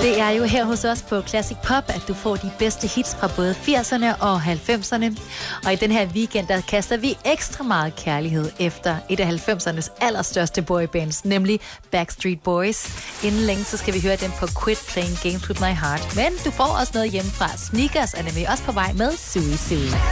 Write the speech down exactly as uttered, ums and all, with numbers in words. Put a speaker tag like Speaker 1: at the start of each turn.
Speaker 1: Det er jo her hos os på Classic Pop, at du får de bedste hits fra både firserne og halvfemserne. Og i den her weekend, der kaster vi ekstra meget kærlighed efter et af halvfemsernes allerstørste boybands, nemlig Backstreet Boys. Inden længe, så skal vi høre dem på Quit Playing Games With My Heart. Men du får også noget hjemme fra Sneakers, er nemlig også på vej med Sui Sui.